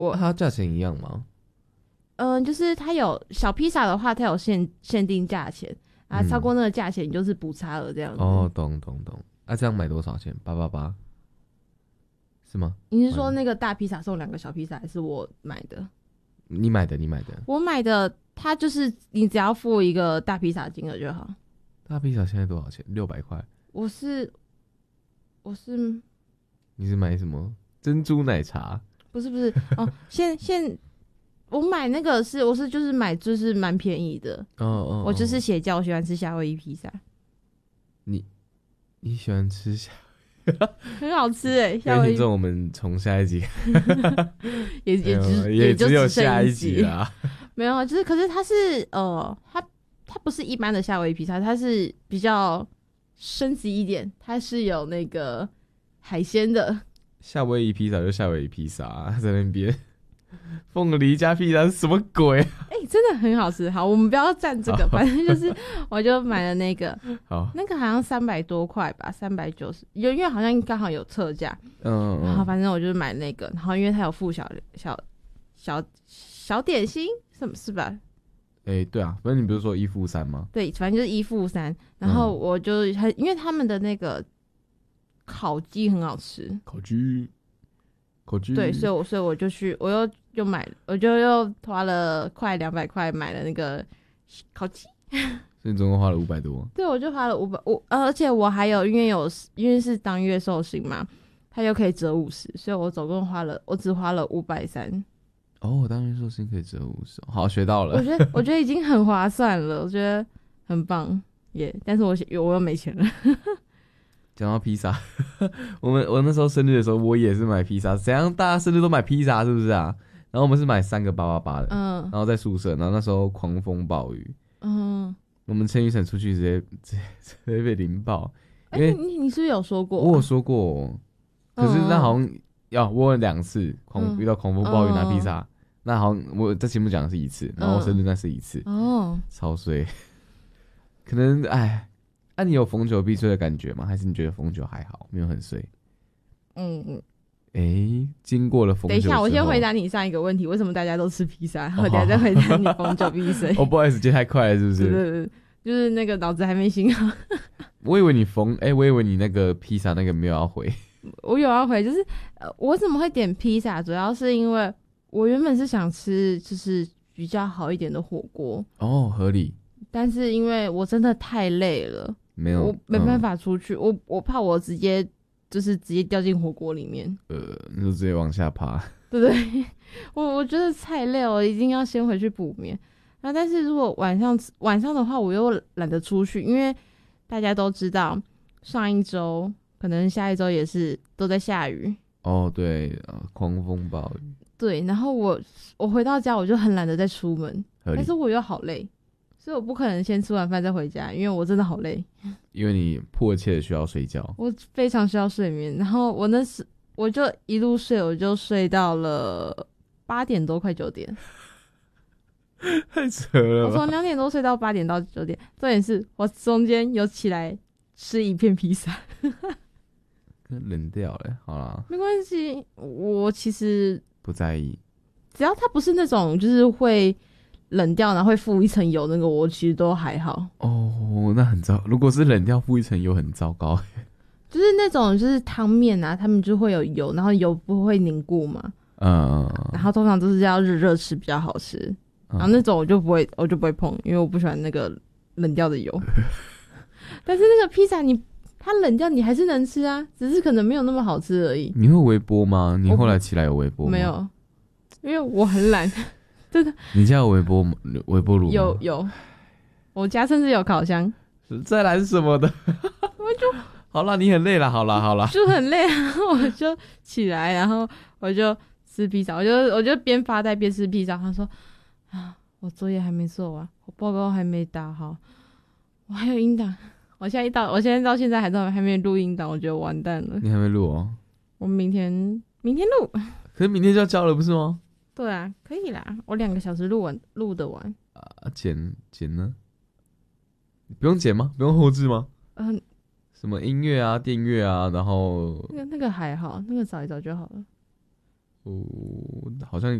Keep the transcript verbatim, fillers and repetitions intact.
我它价钱一样吗？ 嗯、呃，就是它有小披萨的话，它有限限定价钱啊，超过那个价钱你就是补差额这样子。 哦，懂懂懂。啊，这样买多少钱？八八八，是吗？ 你是说那个大披萨送两个小披萨，还是我买的？ 你买的，你买的。 我买的，它就是你只要付一个大披萨金额就好。 大披萨现在多少钱？六百块。 我是我是你是买什么？珍珠奶茶？ 不是不是哦，现现我买那个是我是就是买就是蛮便宜的。 哦哦， 我就是写教我喜欢吃夏威夷披萨。 你你喜欢吃夏？ 很好吃哎、欸！ 各位听众，我们从下一集也也只也就只有下一集啦。 没有，就是可是它是呃，它它不是一般的夏威夷披萨，它是比较升级一点，它是有那个海鲜的。 夏威夷披萨就夏威夷披萨、啊，在那边凤梨加披萨是什么鬼？ 哎、欸，真的很好吃。好，我们不要站这个，反正就是我就买了那个， 好， 那个好像三百多块吧，三百九十，因为好像刚好有特价。 嗯， 然后反正我就是买那个，然后因为它有附小小小小点心，什么是吧？ 哎、欸，对啊，反正你不是说一付三吗？ 对，反正就是一付三。然后我就很，因为他们的那个烤鸡很好吃， 烤鸡，烤鸡， 对，所以我所以我就去，我又又买，我就又花了快两百块买了那个烤鸡。 所以你总共花了五百多。 对，我就花了五百，我而且我还有因为有因为是当月寿星嘛，它又可以折五十，所以我总共花了，我只花了五百三。 哦，当月寿星可以折五十，好，学到了。 我觉得我觉得已经很划算了，我觉得很棒耶。Yeah, 但是我我又没钱了。 讲到披萨，我们我那时候生日的时候，我也是买披萨。怎样？大家生日都买披萨是不是啊？然后我们是买三个八八八的，嗯，然后在宿舍，然后那时候狂风暴雨，嗯，我们陈雨辰出去直接直接直接被淋爆。因为、欸、 你你是不是有说过、啊？ 我有说过，可是那好像要我有两次狂、嗯、遇到狂风暴雨拿披萨。嗯，那好像我在节目讲的是一次，然后我生日那是一次，哦、嗯，超衰。可能哎，那、啊、你有逢九必衰的感觉吗？还是你觉得逢九还好，没有很衰？嗯嗯，哎、欸，经过了逢九， 等一下，我先回答你上一个问题：为什么大家都吃披萨？我等一下再回答你逢九必衰。 哦，不好意思，接太快了，是不是？ 对对对，就是那个脑子还没醒好。 我以为你逢哎、欸，我以为你那个披萨那个没有要回。 我有要回，就是呃，我怎么会点披萨？主要是因为我原本是想吃就是比较好一点的火锅哦，合理。但是因为我真的太累了， 没有， 我没办法出去，嗯、我我怕我直接就是直接掉进火锅里面， 呃，你就直接往下爬， 对不对？我我觉得太累了，我一定要先回去补眠。那但是如果晚上晚上的话，我又懒得出去，因为大家都知道上一周可能下一周也是都在下雨。 哦，对，呃、狂风暴雨。 对，然后我我回到家我就很懒得再出门，但是我又好累，所以我不可能先吃完饭再回家，因为我真的好累。 因为你迫切的需要睡觉， 我非常需要睡眠。然后我那时我就一路睡，我就睡到了八点多快九点， 太扯了吧。 我从两点多睡到八点到九点，重点是我中间有起来吃一片披萨。 冷掉了，好啦， 没关系，我其实不在意， 只要它不是那种就是会冷掉然后会附一层油那个，我其实都还好。 哦，那很糟，如果是冷掉附一层油很糟糕。 就是那种就是汤面啊，他们就会有油，然后油不会凝固嘛，嗯，然后通常都是要热热吃比较好吃，嗯，然后那种我就不会我就不会碰，因为我不喜欢那个冷掉的油。但是那个披萨你它冷掉你还是能吃啊，只是可能没有那么好吃而已。 你会微波吗？你后来起来有微波吗？ 没有，因为我很懒。真的。 你家有微波微波炉吗？ 有有，我家甚至有烤箱。 再来是什么的？ 我就好啦，你很累了，好啦好啦， 就很累，然后我就起来，然后我就吃披萨，我就我就边发呆边吃披萨。他说啊，我作业还没做完，我报告还没打好，我还有音档。我现在一到，我现在到现在还都还没录音档，我觉得完蛋了。 你还没录哦？ 我明天明天录。 可是明天就要交了，不是吗？ 对啊，可以啦，我两个小时录完，录得完。 啊，剪剪呢？不用剪吗？不用后置吗？ 嗯、呃， 什么音乐啊、电乐啊，然后那个那个还好，那个找一找就好了。 哦，好像